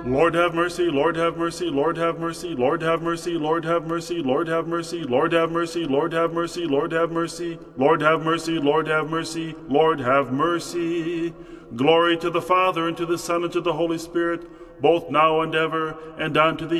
Lord have mercy, Lord have mercy, Lord have mercy, Lord have mercy, Lord have mercy, Lord have mercy, Lord have mercy, Lord have mercy, Lord have mercy, Lord have mercy, Lord have mercy, Lord have mercy. Glory to the Father, and to the Son, and to the Holy Spirit, both now and ever, and unto the